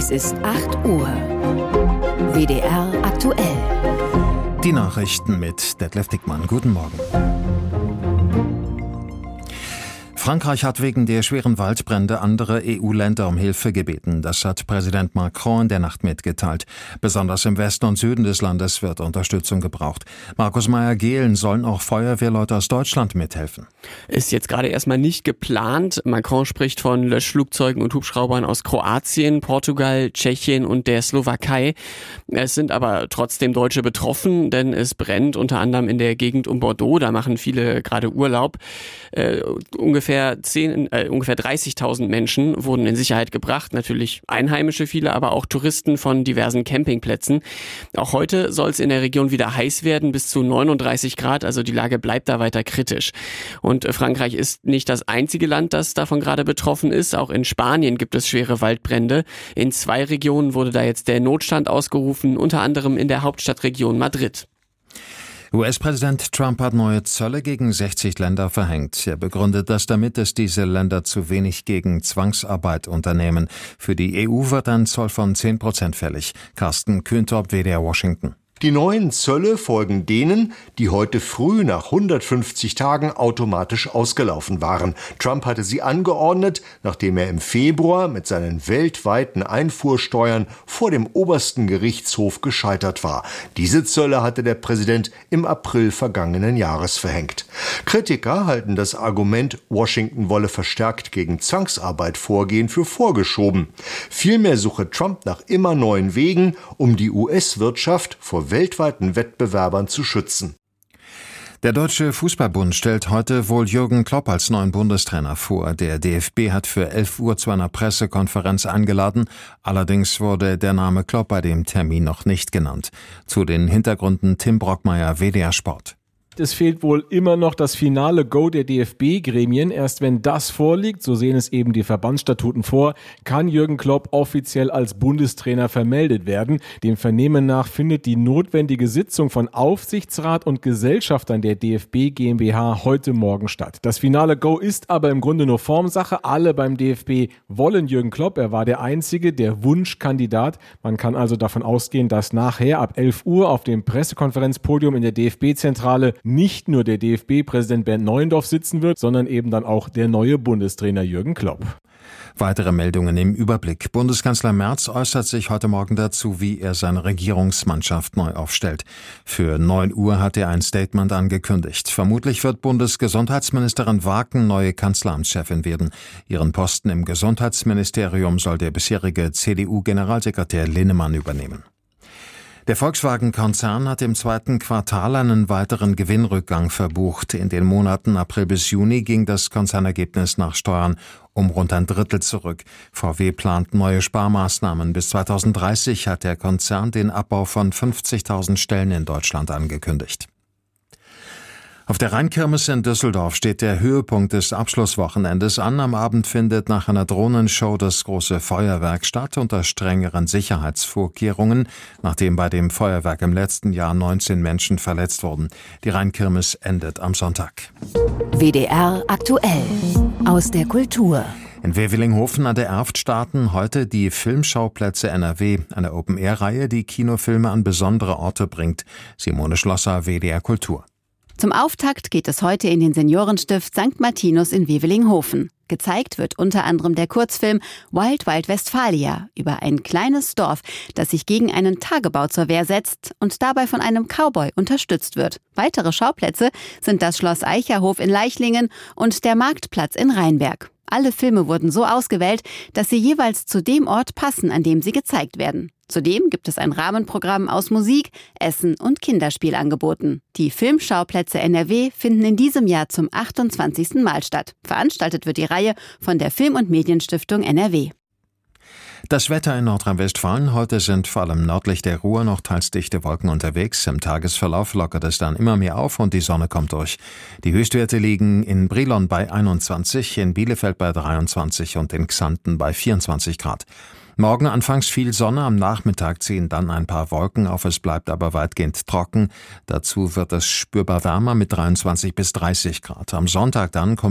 Es ist 8 Uhr. WDR aktuell. Die Nachrichten mit Detlef Dickmann. Guten Morgen. Frankreich hat wegen der schweren Waldbrände andere EU-Länder um Hilfe gebeten. Das hat Präsident Macron in der Nacht mitgeteilt. Besonders im Westen und Süden des Landes wird Unterstützung gebraucht. Markus Meyer-Gehlen, sollen auch Feuerwehrleute aus Deutschland mithelfen? Ist jetzt gerade erstmal nicht geplant. Macron spricht von Löschflugzeugen und Hubschraubern aus Kroatien, Portugal, Tschechien und der Slowakei. Es sind aber trotzdem Deutsche betroffen, denn es brennt unter anderem in der Gegend um Bordeaux. Da machen viele gerade Urlaub. Ungefähr 30.000 Menschen wurden in Sicherheit gebracht. Natürlich Einheimische viele, aber auch Touristen von diversen Campingplätzen. Auch heute soll es in der Region wieder heiß werden, bis zu 39 Grad. Also die Lage bleibt da weiter kritisch. Und Frankreich ist nicht das einzige Land, das davon gerade betroffen ist. Auch in Spanien gibt es schwere Waldbrände. In 2 Regionen wurde da jetzt der Notstand ausgerufen, unter anderem in der Hauptstadtregion Madrid. US-Präsident Trump hat neue Zölle gegen 60 Länder verhängt. Er begründet das damit, dass diese Länder zu wenig gegen Zwangsarbeit unternehmen. Für die EU wird ein Zoll von 10% fällig. Carsten Kühntorp, WDR Washington. Die neuen Zölle folgen denen, die heute früh nach 150 Tagen automatisch ausgelaufen waren. Trump hatte sie angeordnet, nachdem er im Februar mit seinen weltweiten Einfuhrsteuern vor dem obersten Gerichtshof gescheitert war. Diese Zölle hatte der Präsident im April vergangenen Jahres verhängt. Kritiker halten das Argument, Washington wolle verstärkt gegen Zwangsarbeit vorgehen, für vorgeschoben. Vielmehr suche Trump nach immer neuen Wegen, um die US-Wirtschaft vor weltweiten Wettbewerbern zu schützen. Der Deutsche Fußballbund stellt heute wohl Jürgen Klopp als neuen Bundestrainer vor. Der DFB hat für 11 Uhr zu einer Pressekonferenz eingeladen. Allerdings wurde der Name Klopp bei dem Termin noch nicht genannt. Zu den Hintergründen Tim Brockmeier, WDR Sport. Es fehlt wohl immer noch das finale Go der DFB-Gremien. Erst wenn das vorliegt, so sehen es eben die Verbandsstatuten vor, kann Jürgen Klopp offiziell als Bundestrainer vermeldet werden. Dem Vernehmen nach findet die notwendige Sitzung von Aufsichtsrat und Gesellschaftern der DFB GmbH heute Morgen statt. Das finale Go ist aber im Grunde nur Formsache. Alle beim DFB wollen Jürgen Klopp. Er war der Einzige, der Wunschkandidat. Man kann also davon ausgehen, dass nachher ab 11 Uhr auf dem Pressekonferenzpodium in der DFB-Zentrale nicht nur der DFB-Präsident Bernd Neuendorf sitzen wird, sondern eben dann auch der neue Bundestrainer Jürgen Klopp. Weitere Meldungen im Überblick. Bundeskanzler Merz äußert sich heute Morgen dazu, wie er seine Regierungsmannschaft neu aufstellt. Für 9 Uhr hat er ein Statement angekündigt. Vermutlich wird Bundesgesundheitsministerin Waken neue Kanzleramtschefin werden. Ihren Posten im Gesundheitsministerium soll der bisherige CDU-Generalsekretär Linnemann übernehmen. Der Volkswagen-Konzern hat im 2. Quartal einen weiteren Gewinnrückgang verbucht. In den Monaten April bis Juni ging das Konzernergebnis nach Steuern um rund ein Drittel zurück. VW plant neue Sparmaßnahmen. Bis 2030 hat der Konzern den Abbau von 50.000 Stellen in Deutschland angekündigt. Auf der Rheinkirmes in Düsseldorf steht der Höhepunkt des Abschlusswochenendes an. Am Abend findet nach einer Drohnenshow das große Feuerwerk statt unter strengeren Sicherheitsvorkehrungen, nachdem bei dem Feuerwerk im letzten Jahr 19 Menschen verletzt wurden. Die Rheinkirmes endet am Sonntag. WDR aktuell. Aus der Kultur. In Wevelinghofen an der Erft starten heute die Filmschauplätze NRW, eine Open-Air-Reihe, die Kinofilme an besondere Orte bringt. Simone Schlosser, WDR Kultur. Zum Auftakt geht es heute in den Seniorenstift St. Martinus in Wevelinghofen. Gezeigt wird unter anderem der Kurzfilm Wild Wild Westfalia über ein kleines Dorf, das sich gegen einen Tagebau zur Wehr setzt und dabei von einem Cowboy unterstützt wird. Weitere Schauplätze sind das Schloss Eicherhof in Leichlingen und der Marktplatz in Rheinberg. Alle Filme wurden so ausgewählt, dass sie jeweils zu dem Ort passen, an dem sie gezeigt werden. Zudem gibt es ein Rahmenprogramm aus Musik, Essen und Kinderspielangeboten. Die Filmschauplätze NRW finden in diesem Jahr zum 28. Mal statt. Veranstaltet wird die Reihe von der Film- und Medienstiftung NRW. Das Wetter in Nordrhein-Westfalen. Heute sind vor allem nördlich der Ruhr noch teils dichte Wolken unterwegs. Im Tagesverlauf lockert es dann immer mehr auf und die Sonne kommt durch. Die Höchstwerte liegen in Brilon bei 21, in Bielefeld bei 23 und in Xanten bei 24 Grad. Morgen anfangs viel Sonne, am Nachmittag ziehen dann ein paar Wolken auf, es bleibt aber weitgehend trocken. Dazu wird es spürbar wärmer mit 23 bis 30 Grad. Am Sonntag dann kommt